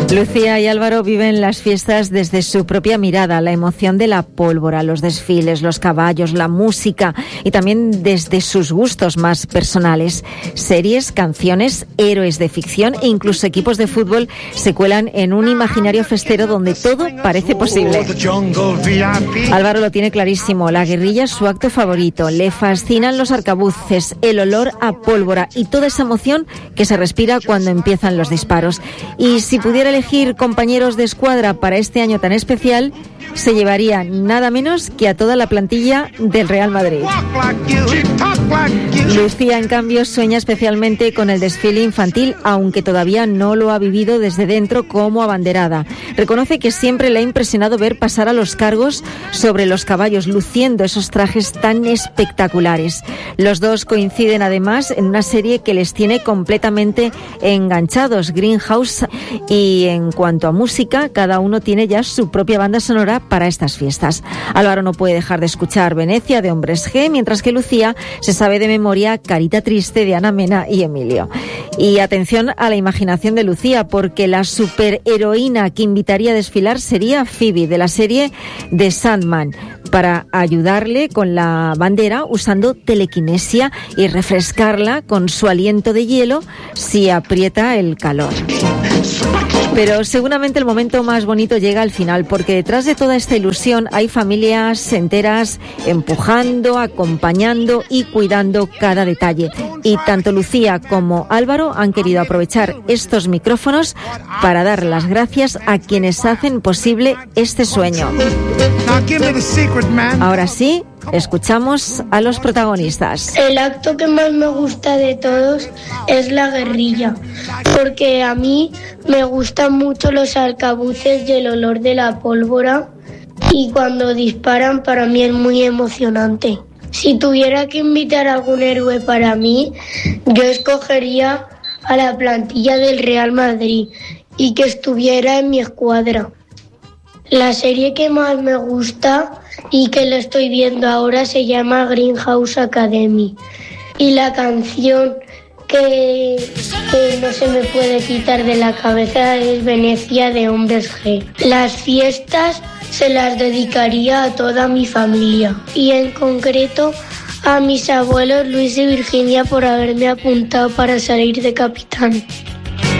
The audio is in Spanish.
Lucía y Álvaro viven las fiestas desde su propia mirada, la emoción de la pólvora, los desfiles, los caballos, la música y también desde sus gustos más personales. Series, canciones, héroes de ficción e incluso equipos de fútbol se cuelan en un imaginario festero donde todo parece posible. Álvaro lo tiene clarísimo, la guerrilla es su acto favorito, le fascinan los arcabuces, el olor a pólvora y toda esa emoción que se respira cuando empiezan los disparos. Y si pudiera elegir compañeros de escuadra para este año tan especial, se llevaría nada menos que a toda la plantilla del Real Madrid. Lucía, en cambio, sueña especialmente con el desfile infantil, aunque todavía no lo ha vivido desde dentro como abanderada. Reconoce que siempre le ha impresionado ver pasar a los cargos sobre los caballos, luciendo esos trajes tan espectaculares. Los dos coinciden además en una serie que les tiene completamente enganchados, Greenhouse, y en cuanto a música, cada uno tiene ya su propia banda sonora para estas fiestas. Álvaro no puede dejar de escuchar Venecia de Hombres G, mientras que Lucía se sabe de memoria Carita Triste de Ana Mena y Emilio. Y atención a la imaginación de Lucía, porque la superheroína que invitaría a desfilar sería Phoebe, de la serie The Sandman, para ayudarle con la bandera usando telequinesia y refrescarla con su aliento de hielo si aprieta el calor. Pero seguramente el momento más bonito llega al final, porque detrás de toda esta ilusión hay familias enteras empujando, acompañando y cuidando cada detalle. Y tanto Lucía como Álvaro han querido aprovechar estos micrófonos para dar las gracias a quienes hacen posible este sueño. Ahora sí, escuchamos a los protagonistas. El acto que más me gusta de todos es la guerrilla, porque a mí me gustan mucho los arcabuces y el olor de la pólvora, y cuando disparan para mí es muy emocionante. Si tuviera que invitar a algún héroe para mí, yo escogería a la plantilla del Real Madrid y que estuviera en mi escuadra. La serie que más me gusta y que la estoy viendo ahora se llama Greenhouse Academy. Y la canción que no se me puede quitar de la cabeza es Venecia de Hombres G. Las fiestas se las dedicaría a toda mi familia y en concreto a mis abuelos Luis y Virginia por haberme apuntado para salir de capitán.